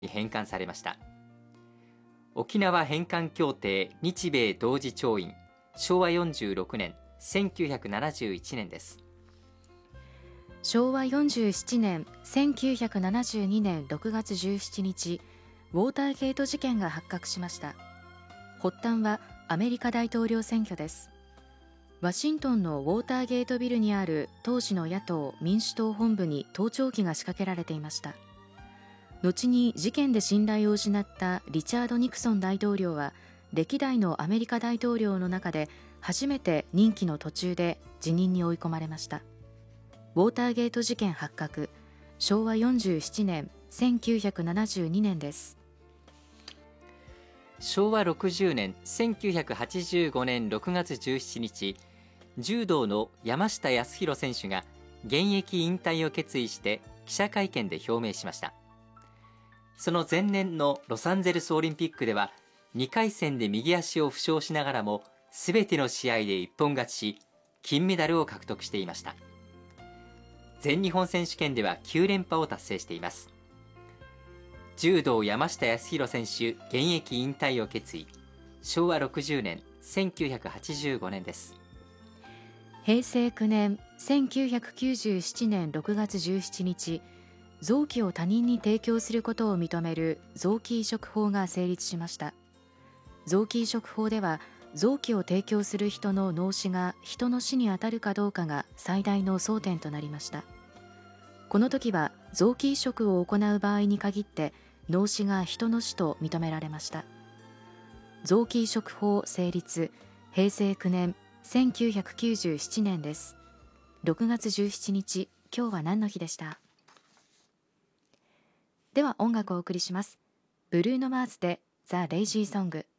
に返還されました。沖縄返還協定日米同時調印、昭和46年1971年です。 昭和47年1972年6月17日、ウォーターゲート事件が発覚しました。発端はアメリカ大統領選挙です。ワシントンのウォーターゲートビルにある当時の野党・民主党本部に盗聴器が仕掛けられていました。後に事件で信頼を失ったリチャード・ニクソン大統領は、歴代のアメリカ大統領の中で初めて任期の途中で辞任に追い込まれました。ウォーターゲート事件発覚、昭和47年1972年です。 昭和60年1985年6月17日、柔道の山下泰裕選手が現役引退を決意して記者会見で表明しました。その前年のロサンゼルスオリンピックでは2回戦で右足を負傷しながらも全ての試合で一本勝ちし、金メダルを獲得していました。全日本選手権では9連覇を達成しています。柔道山下泰裕選手現役引退を決意、昭和60年1985年です。 平成9年1997年6月17日、臓器を他人に提供することを認める臓器移植法が成立しました。臓器移植法では、臓器を提供する人の脳死が人の死に当たるかどうかが最大の争点となりました。この時は臓器移植を行う場合に限って脳死が人の死と認められました。臓器移植法成立、平成9年1997年です。6月17日、今日は何の日でした？では音楽をお送りします。ブルーノ・マーズでザ・レイジーソング。